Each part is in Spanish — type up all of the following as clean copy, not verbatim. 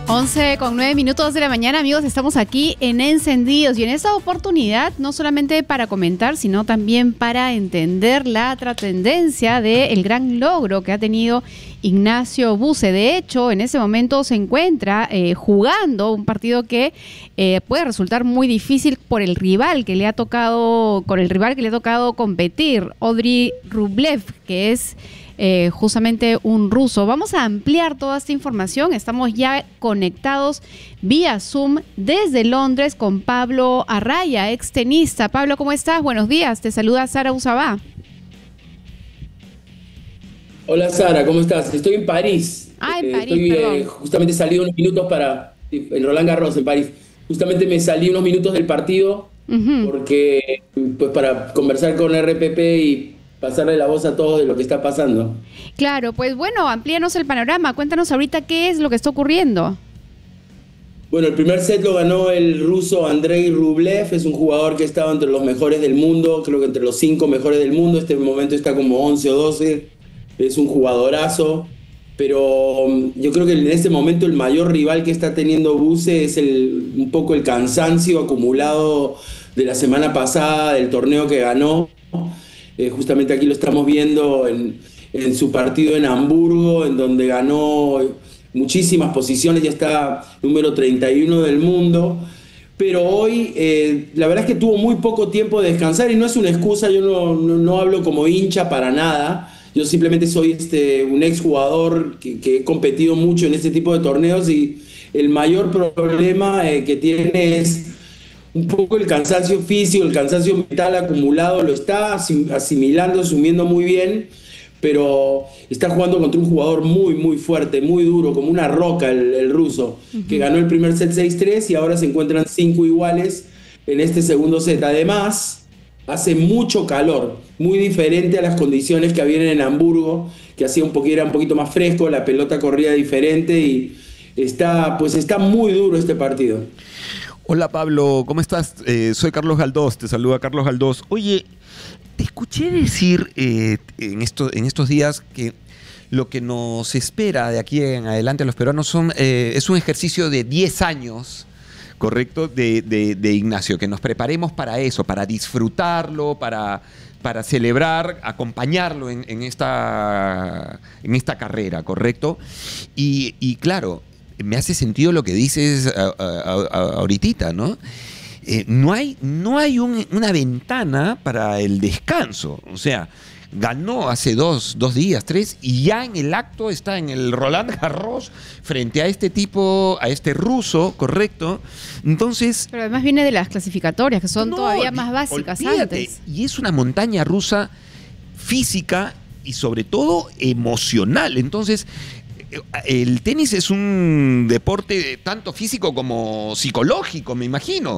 11:09 de la mañana, amigos, estamos aquí en Encendidos y en esta oportunidad no solamente para comentar, sino también para entender la trascendencia del gran logro que ha tenido Ignacio Buse. De hecho, en ese momento se encuentra jugando un partido que puede resultar muy difícil por el rival que le ha tocado, competir, Andrei Rublev, que es justamente un ruso. Vamos a ampliar toda esta información. Estamos ya conectados vía Zoom desde Londres con Pablo Arraya, extenista. Pablo, ¿cómo estás? Buenos días. Te saluda Sara Usabá. Hola Sara, ¿cómo estás? Estoy en París. En París, justamente salí unos minutos en Roland Garros, en París. Justamente me salí unos minutos del partido porque pues para conversar con RPP y pasarle la voz a todos de lo que está pasando. Claro, pues bueno, amplíanos el panorama. Cuéntanos ahorita qué es lo que está ocurriendo. Bueno, el primer set lo ganó el ruso Andrei Rublev. Es un jugador que ha estado entre los mejores del mundo, creo que entre los 5 mejores del mundo. Este momento está como 11 o 12. Es un jugadorazo. Pero yo creo que en este momento el mayor rival que está teniendo Buse es un poco el cansancio acumulado de la semana pasada, del torneo que ganó. Justamente aquí lo estamos viendo en su partido en Hamburgo, en donde ganó muchísimas posiciones, ya está número 31 del mundo. Pero hoy la verdad es que tuvo muy poco tiempo de descansar y no es una excusa, yo no hablo como hincha para nada. Yo simplemente soy un exjugador que he competido mucho en este tipo de torneos y el mayor problema que tiene es un poco el cansancio físico, el cansancio mental acumulado, lo está asimilando, asumiendo muy bien, pero está jugando contra un jugador muy, muy fuerte, muy duro, como una roca el ruso, que ganó el primer set 6-3 y ahora se encuentran 5 iguales en este segundo set. Además, hace mucho calor, muy diferente a las condiciones que habían en Hamburgo, que era un poquito más fresco, la pelota corría diferente y está muy duro este partido. Hola Pablo, ¿cómo estás? Soy Carlos Galdós, te saluda Carlos Galdós. Oye, te escuché decir en estos días que lo que nos espera de aquí en adelante a los peruanos es un ejercicio de 10 años, ¿correcto? De Ignacio, que nos preparemos para eso, para disfrutarlo, para celebrar, acompañarlo en esta carrera, ¿correcto? Y claro, me hace sentido lo que dices ahorita, ¿no? No hay una ventana para el descanso. O sea, ganó hace dos días, 3, y ya en el acto está en el Roland Garros frente a este tipo, a este ruso, ¿correcto? Entonces... Pero además viene de las clasificatorias, que son todavía más básicas, olvídate, antes. Y es una montaña rusa física y sobre todo emocional. Entonces... el tenis es un deporte tanto físico como psicológico, me imagino.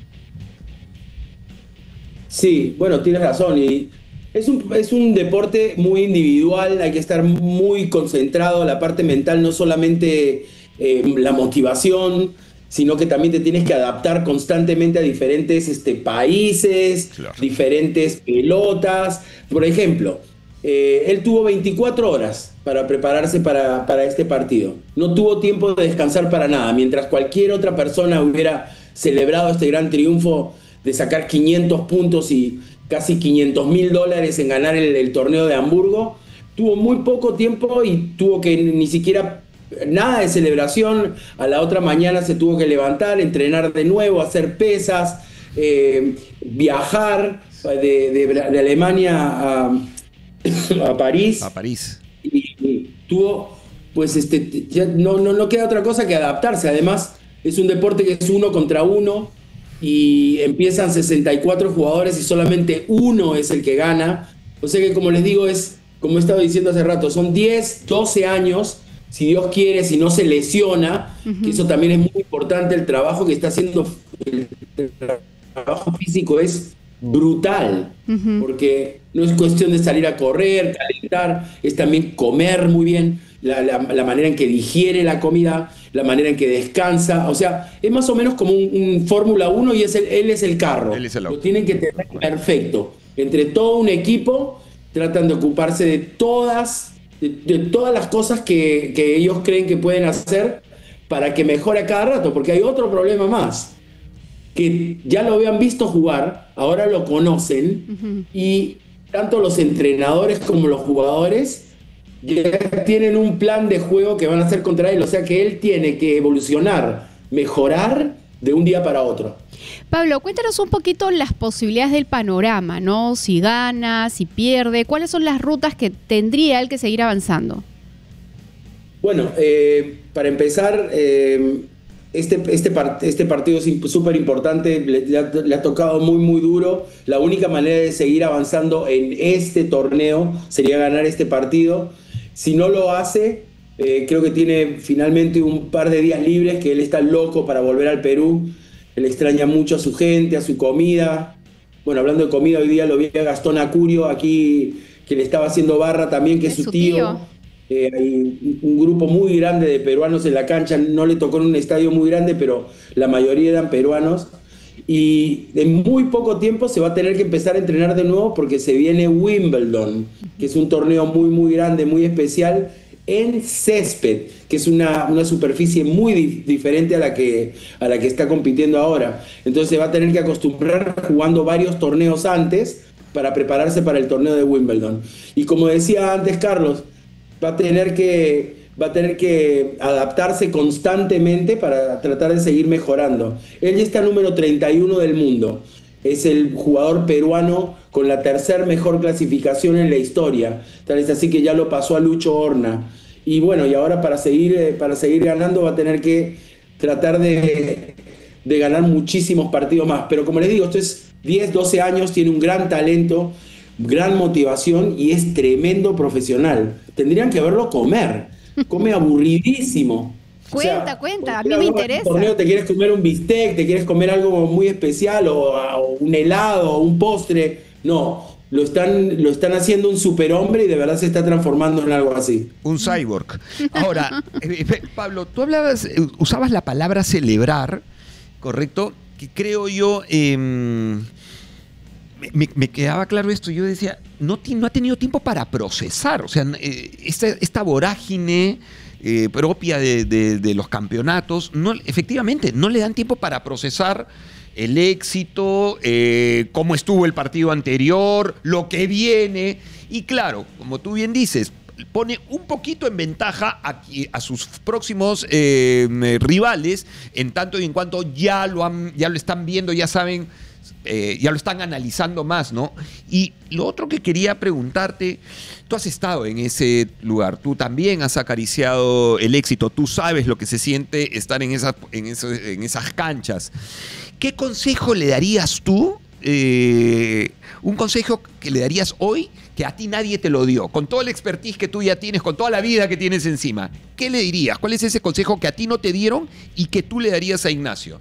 Sí, bueno, tienes razón. Y es un deporte muy individual, hay que estar muy concentrado. La parte mental, no solamente la motivación, sino que también te tienes que adaptar constantemente a diferentes países, claro, diferentes pelotas. Por ejemplo, él tuvo 24 horas para prepararse para este partido. No tuvo tiempo de descansar para nada. Mientras cualquier otra persona hubiera celebrado este gran triunfo de sacar 500 puntos y casi $500,000 en ganar el torneo de Hamburgo, tuvo muy poco tiempo y tuvo que ni siquiera nada de celebración. A la otra mañana se tuvo que levantar, entrenar de nuevo, hacer pesas, viajar de Alemania a París. A París. Y tuvo, pues ya no queda otra cosa que adaptarse. Además, es un deporte que es 1 contra 1 y empiezan 64 jugadores y solamente uno es el que gana. O sea que, como les digo, es, como he estado diciendo hace rato, son 10, 12 años, si Dios quiere, si no se lesiona, que eso también es muy importante. El trabajo que está haciendo, el trabajo físico es brutal, porque no es cuestión de salir a correr, calentar, es también comer muy bien, la manera en que digiere la comida, la manera en que descansa. O sea, es más o menos como un Fórmula 1 y él es el carro. Él es el auto. Lo tienen que tener perfecto. Entre todo un equipo tratan de ocuparse de todas las cosas que ellos creen que pueden hacer para que mejore a cada rato, porque hay otro problema más, que ya lo habían visto jugar, ahora lo conocen, y tanto los entrenadores como los jugadores ya tienen un plan de juego que van a hacer contra él, o sea que él tiene que evolucionar, mejorar de un día para otro. Pablo, cuéntanos un poquito las posibilidades del panorama, ¿no? Si gana, si pierde, ¿cuáles son las rutas que tendría él que seguir avanzando? Bueno, para empezar, este partido es súper importante, le ha tocado muy duro. La única manera de seguir avanzando en este torneo sería ganar este partido. Si no lo hace, creo que tiene finalmente un par de días libres, que él está loco para volver al Perú. Él extraña mucho a su gente, a su comida. Bueno, hablando de comida, hoy día lo vi a Gastón Acurio aquí, que le estaba haciendo barra también, que es su tío. Hay un grupo muy grande de peruanos en la cancha, no le tocó en un estadio muy grande, pero la mayoría eran peruanos. Y en muy poco tiempo se va a tener que empezar a entrenar de nuevo porque se viene Wimbledon, que es un torneo muy grande, muy especial, en césped, que es una superficie muy diferente a la que está compitiendo ahora. Entonces se va a tener que acostumbrar jugando varios torneos antes para prepararse para el torneo de Wimbledon. Y como decía antes Carlos, va a tener que adaptarse constantemente para tratar de seguir mejorando. Él ya está número 31 del mundo. Es el jugador peruano con la tercer mejor clasificación en la historia. Tal es así que ya lo pasó a Lucho Horna. Y bueno, y ahora para seguir ganando va a tener que tratar de ganar muchísimos partidos más. Pero como les digo, esto es 10, 12 años, tiene un gran talento, gran motivación y es tremendo profesional. Tendrían que verlo comer. Come aburridísimo. Cuenta, a mí me interesa. En torneo te quieres comer un bistec, te quieres comer algo muy especial o un helado o un postre. No, lo están haciendo un superhombre y de verdad se está transformando en algo así. Un cyborg. Ahora, Pablo, tú usabas la palabra celebrar, ¿correcto? Que creo yo, me quedaba claro esto. Yo decía, no ha tenido tiempo para procesar. O sea, esta vorágine propia de los campeonatos, efectivamente, no le dan tiempo para procesar el éxito, cómo estuvo el partido anterior, lo que viene. Y claro, como tú bien dices, pone un poquito en ventaja a sus próximos rivales, en tanto y en cuanto ya lo están viendo, ya saben, ya lo están analizando más, ¿no? Y lo otro que quería preguntarte, tú has estado en ese lugar, tú también has acariciado el éxito, tú sabes lo que se siente estar en esas canchas. ¿Qué consejo le darías tú? Un consejo que le darías hoy que a ti nadie te lo dio, con toda la expertise que tú ya tienes, con toda la vida que tienes encima. ¿Qué le dirías? ¿Cuál es ese consejo que a ti no te dieron y que tú le darías a Ignacio?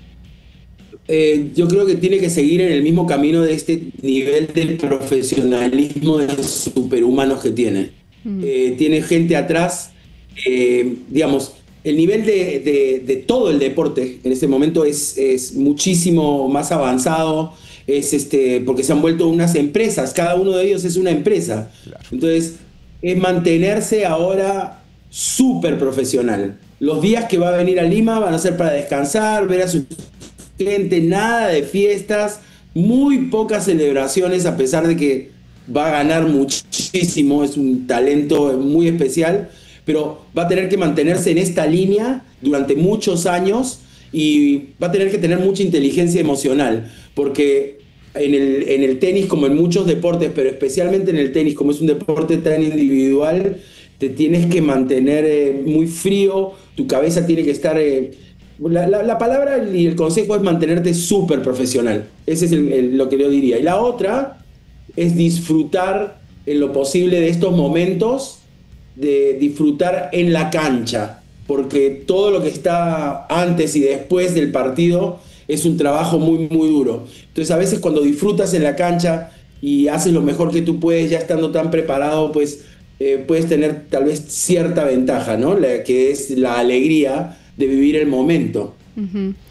Yo creo que tiene que seguir en el mismo camino de este nivel de profesionalismo de superhumanos que tiene. Tiene gente atrás, digamos, el nivel de todo el deporte en este momento es muchísimo más avanzado, porque se han vuelto unas empresas, cada uno de ellos es una empresa. Claro. Entonces, es mantenerse ahora súper profesional. Los días que va a venir a Lima van a ser para descansar, ver a su gente, nada de fiestas, muy pocas celebraciones, a pesar de que va a ganar muchísimo, es un talento muy especial, pero va a tener que mantenerse en esta línea durante muchos años y va a tener que tener mucha inteligencia emocional, porque en el tenis, como en muchos deportes, pero especialmente en el tenis, como es un deporte tan individual, te tienes que mantener muy frío, tu cabeza tiene que estar... La palabra y el consejo es mantenerte súper profesional. Ese es lo que yo diría. Y la otra es disfrutar en lo posible de estos momentos, de disfrutar en la cancha, porque todo lo que está antes y después del partido es un trabajo muy duro. Entonces a veces cuando disfrutas en la cancha y haces lo mejor que tú puedes, ya estando tan preparado, pues puedes tener tal vez cierta ventaja, ¿no? Que es la alegría de vivir el momento.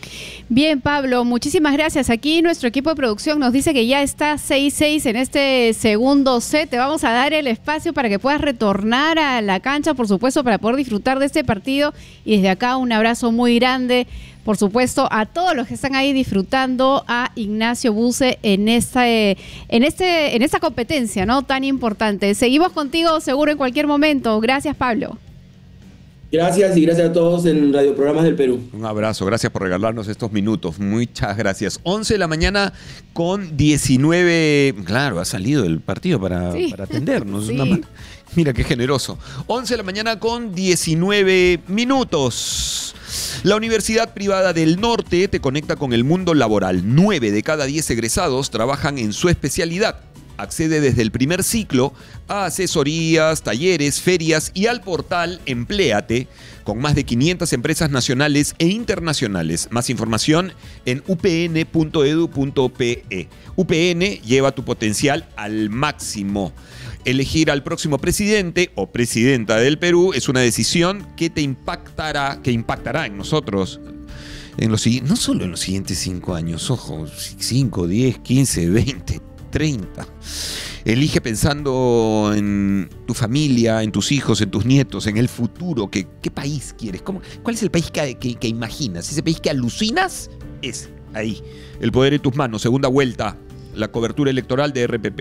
Bien, Pablo, muchísimas gracias. Aquí nuestro equipo de producción nos dice que ya está 6-6 en este segundo set. Te vamos a dar el espacio para que puedas retornar a la cancha, por supuesto, para poder disfrutar de este partido. Y desde acá un abrazo muy grande, por supuesto, a todos los que están ahí disfrutando a Ignacio Buse en esta competencia, ¿no?, tan importante. Seguimos contigo seguro en cualquier momento. Gracias, Pablo. Gracias y gracias a todos en Radio Programas del Perú. Un abrazo, gracias por regalarnos estos minutos. Muchas gracias. 11 de la mañana con 19. Claro, ha salido el partido para atendernos. Sí. Mira qué generoso. 11 de la mañana con 19 minutos. La Universidad Privada del Norte te conecta con el mundo laboral. 9 de cada 10 egresados trabajan en su especialidad. Accede desde el primer ciclo a asesorías, talleres, ferias y al portal Empléate, con más de 500 empresas nacionales e internacionales. Más información en upn.edu.pe. UPN lleva tu potencial al máximo. Elegir al próximo presidente o presidenta del Perú es una decisión que impactará en nosotros. No solo en los siguientes 5 años, ojo, 5, 10, 15, 20, 30. Elige pensando en tu familia, en tus hijos, en tus nietos, en el futuro. ¿Qué país quieres? ¿Cuál es el país que imaginas? ¿Ese país que alucinas? Es ahí. El poder en tus manos. Segunda vuelta. La cobertura electoral de RPP.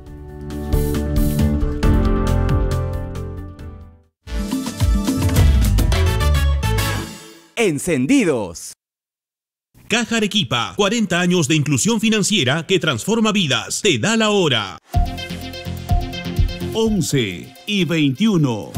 Encendidos. Caja Arequipa, 40 años de inclusión financiera que transforma vidas. Te da la hora. 11:21.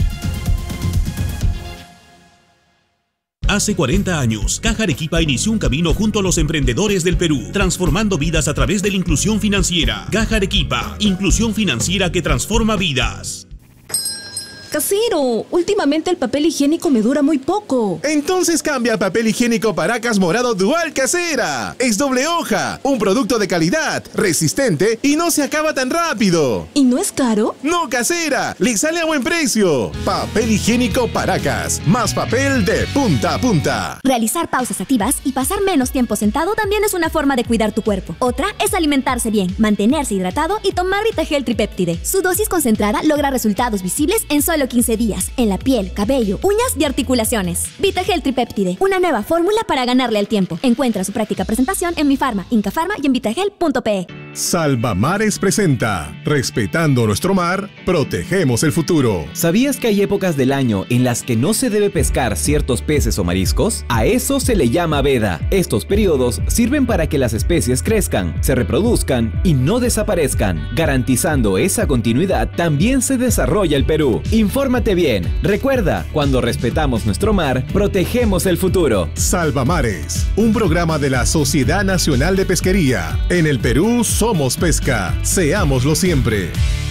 Hace 40 años, Caja Arequipa inició un camino junto a los emprendedores del Perú, transformando vidas a través de la inclusión financiera. Caja Arequipa, inclusión financiera que transforma vidas. Casero, últimamente el papel higiénico me dura muy poco. Entonces cambia a papel higiénico Paracas Morado Dual Casera. Es doble hoja, un producto de calidad, resistente y no se acaba tan rápido. ¿Y no es caro? No, Casera, le sale a buen precio. Papel higiénico Paracas, más papel de punta a punta. Realizar pausas activas y pasar menos tiempo sentado también es una forma de cuidar tu cuerpo. Otra es alimentarse bien, mantenerse hidratado y tomar Vitagel Tripéptide. Su dosis concentrada logra resultados visibles en solo 15 días, en la piel, cabello, uñas y articulaciones. Vitagel Tripéptide, una nueva fórmula para ganarle al tiempo. Encuentra su práctica presentación en Mi Farma, Incafarma y en vitagel.pe. Salvamares presenta Respetando nuestro mar, protegemos el futuro. ¿Sabías que hay épocas del año en las que no se debe pescar ciertos peces o mariscos? A eso se le llama veda. Estos periodos sirven para que las especies crezcan, se reproduzcan y no desaparezcan. Garantizando esa continuidad, también se desarrolla el Perú. Infórmate bien. Recuerda, cuando respetamos nuestro mar, protegemos el futuro. Salvamares, un programa de la Sociedad Nacional de Pesquería. En el Perú somos pesca. Seámoslo siempre.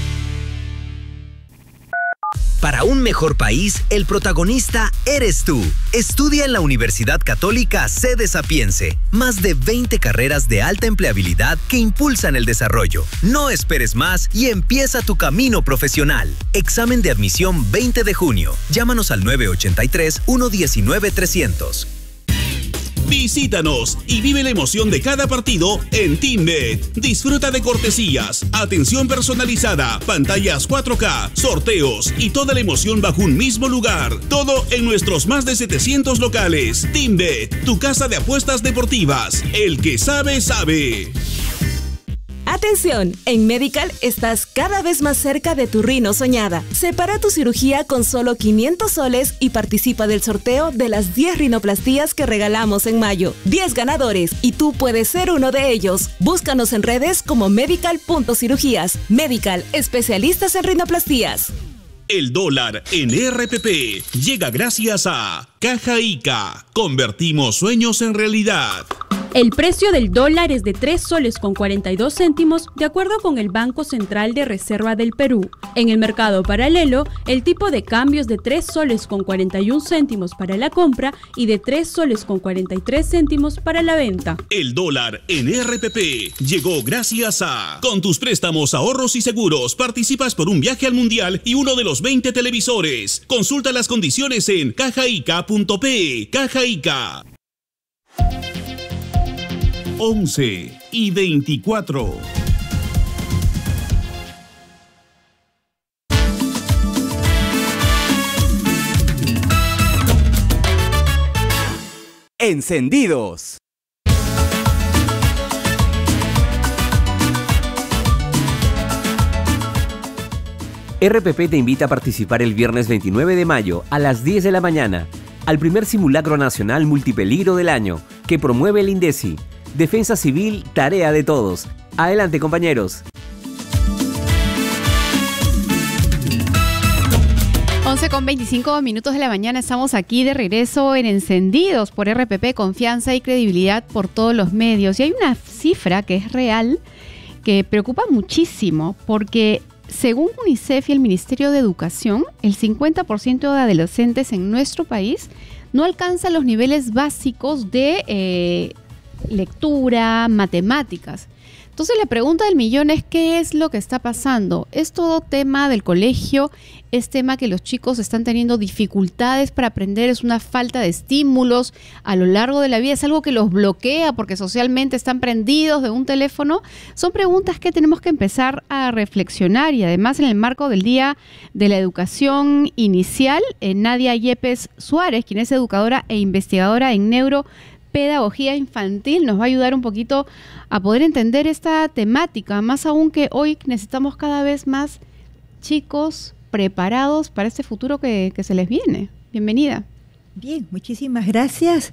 Para un mejor país, el protagonista eres tú. Estudia en la Universidad Católica Sede Sapiense. Más de 20 carreras de alta empleabilidad que impulsan el desarrollo. No esperes más y empieza tu camino profesional. Examen de admisión 20 de junio. Llámanos al 983-119-300. Visítanos y vive la emoción de cada partido en TeamBet. Disfruta de cortesías, atención personalizada, pantallas 4K, sorteos y toda la emoción bajo un mismo lugar. Todo en nuestros más de 700 locales. TeamBet, tu casa de apuestas deportivas. El que sabe, sabe. Atención, en Medical estás cada vez más cerca de tu rino soñada. Separa tu cirugía con solo 500 soles y participa del sorteo de las 10 rinoplastías que regalamos en mayo. 10 ganadores y tú puedes ser uno de ellos. Búscanos en redes como medical.cirugías. Medical, especialistas en rinoplastías. El dólar en RPP llega gracias a Caja Ica. Convertimos sueños en realidad. El precio del dólar es de 3 soles con 42 céntimos de acuerdo con el Banco Central de Reserva del Perú. En el mercado paralelo, el tipo de cambio es de 3 soles con 41 céntimos para la compra y de 3 soles con 43 céntimos para la venta. El dólar en RPP llegó gracias a... Con tus préstamos, ahorros y seguros, participas por un viaje al Mundial y uno de los 20 televisores. Consulta las condiciones en cajaica.pe. Caja Ica. 11 y 24. Encendidos. RPP te invita a participar el viernes 29 de mayo a las 10 de la mañana al primer simulacro nacional multipeligro del año que promueve el INDECI. Defensa Civil, tarea de todos. Adelante, compañeros. 11:25 de la mañana, estamos aquí de regreso en Encendidos por RPP, confianza y credibilidad por todos los medios. Y hay una cifra que es real, que preocupa muchísimo, porque según UNICEF y el Ministerio de Educación, el 50% de adolescentes en nuestro país no alcanza los niveles básicos de lectura, matemáticas. Entonces la pregunta del millón es: ¿qué es lo que está pasando? ¿Es todo tema del colegio? ¿Es tema que los chicos están teniendo dificultades para aprender? ¿Es una falta de estímulos a lo largo de la vida? ¿Es algo que los bloquea porque socialmente están prendidos de un teléfono? Son preguntas que tenemos que empezar a reflexionar, y además en el marco del Día de la Educación Inicial, Nadia Yepes Suárez, quien es educadora e investigadora en neuropedagogía infantil, nos va a ayudar un poquito a poder entender esta temática, más aún que hoy necesitamos cada vez más chicos preparados para este futuro que se les viene. Bienvenida. Bien, muchísimas gracias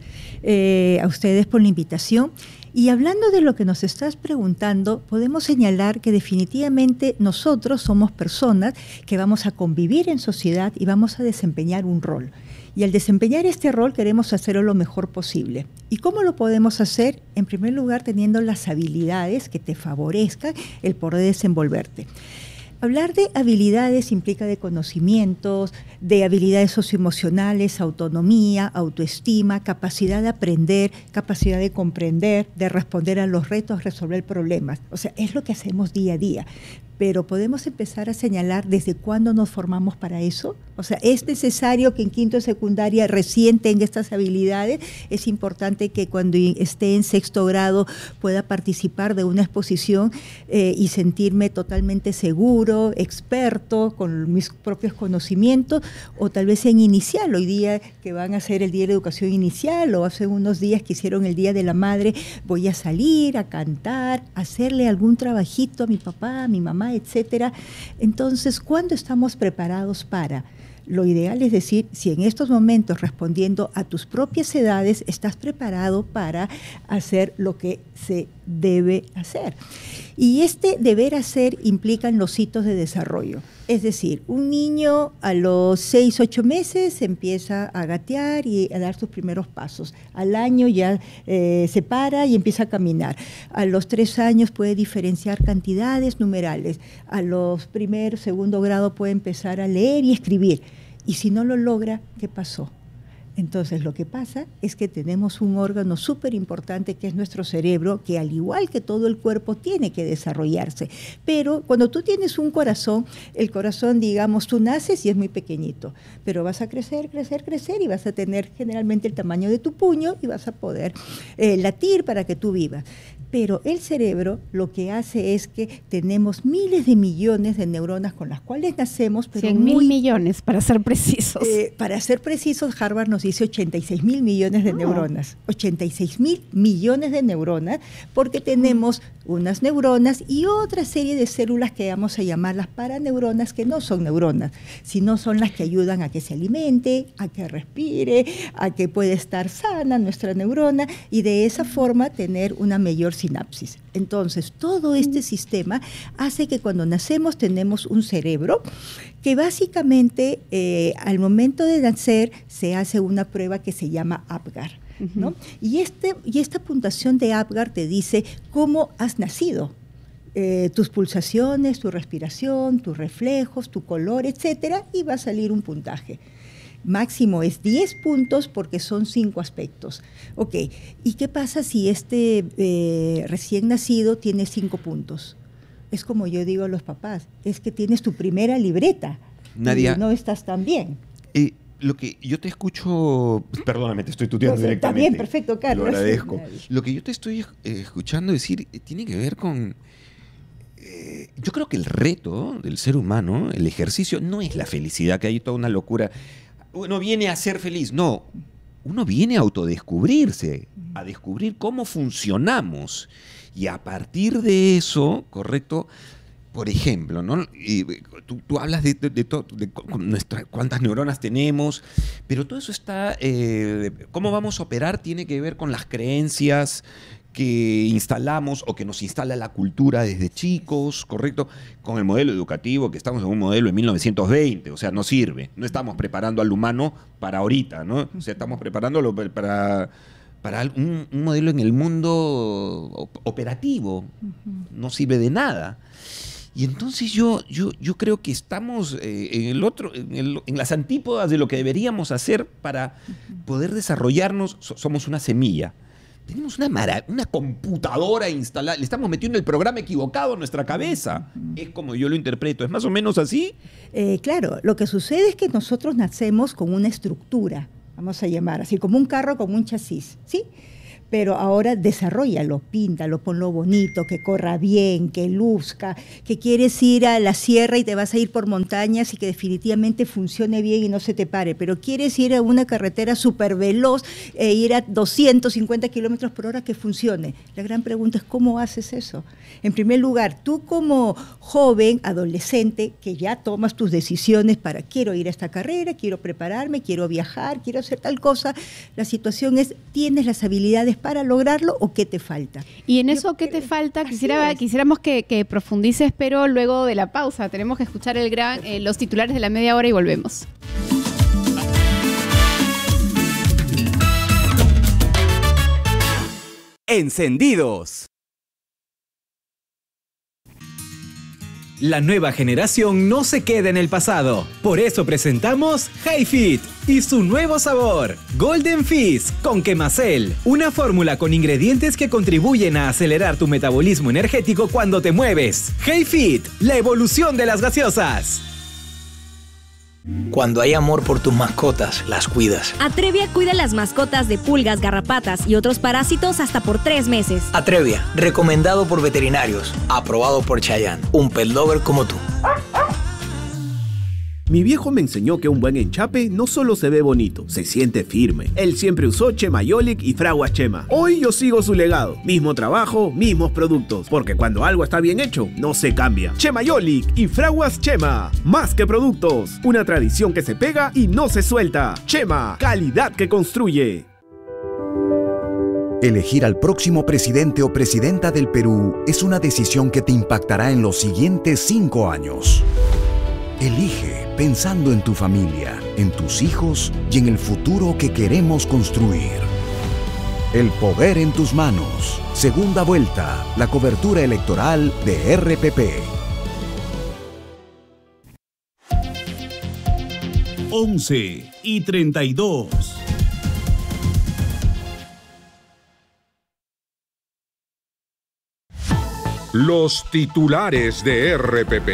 a ustedes por la invitación. Y hablando de lo que nos estás preguntando, podemos señalar que definitivamente nosotros somos personas que vamos a convivir en sociedad y vamos a desempeñar un rol. Y al desempeñar este rol queremos hacerlo lo mejor posible. ¿Y cómo lo podemos hacer? En primer lugar, teniendo las habilidades que te favorezcan el poder desenvolverte. Hablar de habilidades implica de conocimientos, de habilidades socioemocionales, autonomía, autoestima, capacidad de aprender, capacidad de comprender, de responder a los retos, resolver problemas. O sea, es lo que hacemos día a día. Pero podemos empezar a señalar desde cuándo nos formamos para eso. O sea, es necesario que en quinto de secundaria recién tenga estas habilidades. Es importante que cuando esté en sexto grado pueda participar de una exposición y sentirme totalmente seguro, experto, con mis propios conocimientos, o tal vez en inicial, hoy día que van a hacer el Día de la Educación Inicial, o hace unos días que hicieron el Día de la Madre, voy a salir a cantar, a hacerle algún trabajito a mi papá, a mi mamá, etcétera. Entonces, ¿cuándo estamos preparados para? Lo ideal es decir, si en estos momentos, respondiendo a tus propias edades, estás preparado para hacer lo que se debe hacer. Y este deber hacer implica en los hitos de desarrollo. Es decir, un niño a los 6, 8 meses empieza a gatear y a dar sus primeros pasos. Al año ya se para y empieza a caminar. A los 3 años puede diferenciar cantidades numerales. A los primer, segundo grado puede empezar a leer y escribir. Y si no lo logra, ¿qué pasó? Entonces, lo que pasa es que tenemos un órgano súper importante que es nuestro cerebro, que al igual que todo el cuerpo tiene que desarrollarse. Pero cuando tú tienes un corazón, el corazón, digamos, tú naces y es muy pequeñito, pero vas a crecer, crecer, crecer y vas a tener generalmente el tamaño de tu puño y vas a poder latir para que tú vivas. Pero el cerebro lo que hace es que tenemos miles de millones de neuronas con las cuales nacemos. Pero 100.000 millones, para ser precisos. Para ser precisos, Harvard nos dice 86.000 millones de neuronas. 86.000 millones de neuronas, porque tenemos unas neuronas y otra serie de células que vamos a llamar las paraneuronas, que no son neuronas, sino son las que ayudan a que se alimente, a que respire, a que pueda estar sana nuestra neurona y de esa forma tener una mayor sinapsis. Entonces, todo este sistema hace que cuando nacemos tenemos un cerebro que básicamente al momento de nacer se hace una prueba que se llama APGAR, ¿no? Y esta puntuación de APGAR te dice cómo has nacido. Tus pulsaciones, tu respiración, tus reflejos, tu color, etcétera, y va a salir un puntaje. Máximo es 10 puntos porque son 5 aspectos. Ok, ¿y qué pasa si este recién nacido tiene 5 puntos? Es como yo digo a los papás, es que tienes tu primera libreta. Nadia, y no estás tan bien. lo que yo te escucho, perdóname, te estoy tuteando directamente. Está bien, perfecto, Carlos. Lo agradezco. Lo que yo te estoy escuchando decir tiene que ver con... yo creo que el reto del ser humano, el ejercicio, no es la felicidad, que hay toda una locura. Uno viene a ser feliz, no. Uno viene a autodescubrirse, a descubrir cómo funcionamos. Y a partir de eso, correcto, por ejemplo, ¿no? Tú hablas de cuántas neuronas tenemos, pero todo eso está, cómo vamos a operar tiene que ver con las creencias que instalamos o que nos instala la cultura desde chicos, ¿correcto? Con el modelo educativo, que estamos en un modelo de 1920, o sea, no sirve. No estamos preparando al humano para ahorita, ¿no? O sea, estamos preparándolo para un modelo en el mundo operativo. No sirve de nada. Y entonces yo creo que estamos en las antípodas de lo que deberíamos hacer para poder desarrollarnos. Somos una semilla. Tenemos una computadora instalada. Le estamos metiendo el programa equivocado en nuestra cabeza. Es como yo lo interpreto. ¿Es más o menos así? Claro, lo que sucede es que nosotros nacemos con una estructura, vamos a llamar así, como un carro con un chasis, ¿sí? Pero ahora desarróllalo, píntalo, ponlo bonito, que corra bien, que luzca, que quieres ir a la sierra y te vas a ir por montañas y que definitivamente funcione bien y no se te pare, pero quieres ir a una carretera súper veloz e ir a 250 kilómetros por hora que funcione. La gran pregunta es, ¿cómo haces eso? En primer lugar, tú como joven, adolescente, que ya tomas tus decisiones para quiero ir a esta carrera, quiero prepararme, quiero viajar, quiero hacer tal cosa, la situación es, ¿tienes las habilidades para lograrlo o qué te falta? Y en eso, ¿qué te falta? Quisiéramos que profundices, pero luego de la pausa. Tenemos que escuchar los titulares de la media hora y volvemos. Encendidos. La nueva generación no se queda en el pasado. Por eso presentamos HiFit y su nuevo sabor, Golden Fizz con Quemacel. Una fórmula con ingredientes que contribuyen a acelerar tu metabolismo energético cuando te mueves. HiFit, la evolución de las gaseosas. Cuando hay amor por tus mascotas, las cuidas. Atrevia cuida las mascotas de pulgas, garrapatas y otros parásitos hasta por 3 meses. Atrevia, recomendado por veterinarios, aprobado por Chayanne, un pet lover como tú. Mi viejo me enseñó que un buen enchape no solo se ve bonito, se siente firme. Él siempre usó Chemayolic y Fraguas Chema. Hoy yo sigo su legado. Mismo trabajo, mismos productos. Porque cuando algo está bien hecho, no se cambia. Chemayolic y Fraguas Chema. Más que productos. Una tradición que se pega y no se suelta. Chema, calidad que construye. Elegir al próximo presidente o presidenta del Perú es una decisión que te impactará en los siguientes 5 años. Elige pensando en tu familia, en tus hijos y en el futuro que queremos construir. El poder en tus manos. Segunda vuelta. La cobertura electoral de RPP. 11:32. Los titulares de RPP.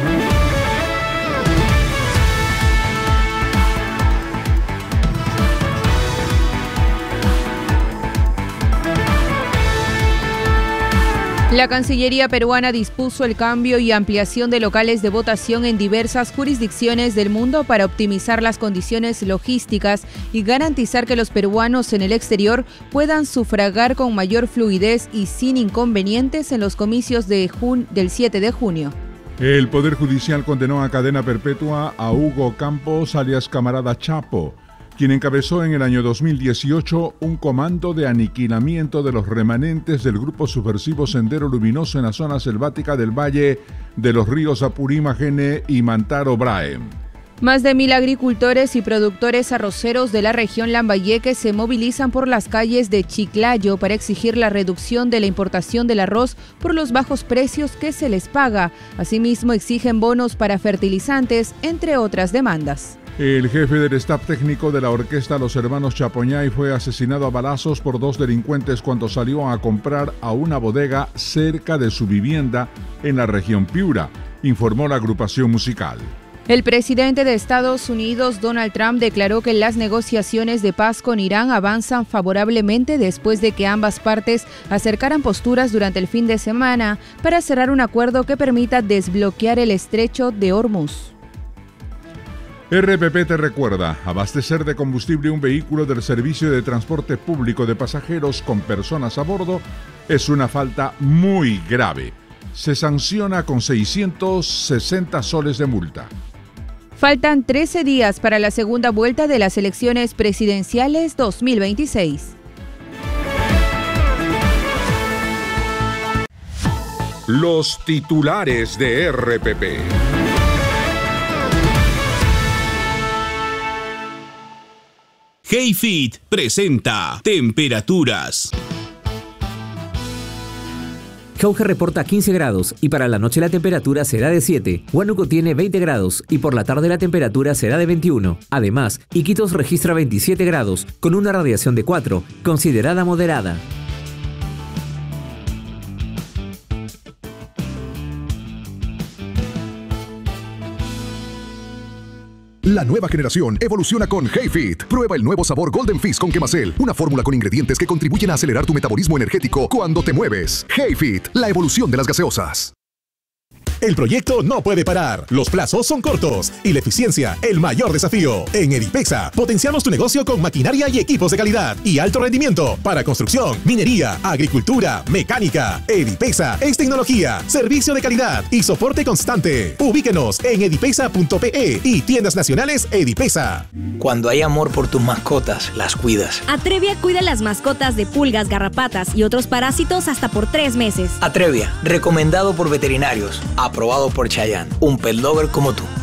La Cancillería peruana dispuso el cambio y ampliación de locales de votación en diversas jurisdicciones del mundo para optimizar las condiciones logísticas y garantizar que los peruanos en el exterior puedan sufragar con mayor fluidez y sin inconvenientes en los comicios del 7 de junio. El Poder Judicial condenó a cadena perpetua a Hugo Campos, alias Camarada Chapo, quien encabezó en el año 2018 un comando de aniquilamiento de los remanentes del grupo subversivo Sendero Luminoso en la zona selvática del Valle de los ríos Apurímac y Mantaro Brahe. Más de 1.000 agricultores y productores arroceros de la región Lambayeque se movilizan por las calles de Chiclayo para exigir la reducción de la importación del arroz por los bajos precios que se les paga. Asimismo, exigen bonos para fertilizantes, entre otras demandas. El jefe del staff técnico de la orquesta Los Hermanos Chapoñay fue asesinado a balazos por 2 delincuentes cuando salió a comprar a una bodega cerca de su vivienda en la región Piura, informó la agrupación musical. El presidente de Estados Unidos, Donald Trump, declaró que las negociaciones de paz con Irán avanzan favorablemente después de que ambas partes acercaran posturas durante el fin de semana para cerrar un acuerdo que permita desbloquear el estrecho de Hormuz. RPP te recuerda, abastecer de combustible un vehículo del servicio de transporte público de pasajeros con personas a bordo es una falta muy grave. Se sanciona con 660 soles de multa. Faltan 13 días para la segunda vuelta de las elecciones presidenciales 2026. Los titulares de RPP. HeyFit presenta temperaturas. Jauja reporta 15 grados y para la noche la temperatura será de 7. Huánuco tiene 20 grados y por la tarde la temperatura será de 21. Además, Iquitos registra 27 grados con una radiación de 4, considerada moderada. La nueva generación evoluciona con HeyFit. Prueba el nuevo sabor Golden Fizz con Quemacel, una fórmula con ingredientes que contribuyen a acelerar tu metabolismo energético cuando te mueves. HeyFit, la evolución de las gaseosas. El proyecto no puede parar, los plazos son cortos y la eficiencia el mayor desafío. En Edipexa potenciamos tu negocio con maquinaria y equipos de calidad y alto rendimiento para construcción, minería, agricultura, mecánica. Edipexa es tecnología, servicio de calidad y soporte constante. Ubíquenos en edipexa.pe y tiendas nacionales Edipexa. Cuando hay amor por tus mascotas, las cuidas. Atrevia cuida las mascotas de pulgas, garrapatas y otros parásitos hasta por 3 meses. Atrevia, recomendado por veterinarios. Aprobado por Chayanne, un pet lover como tú.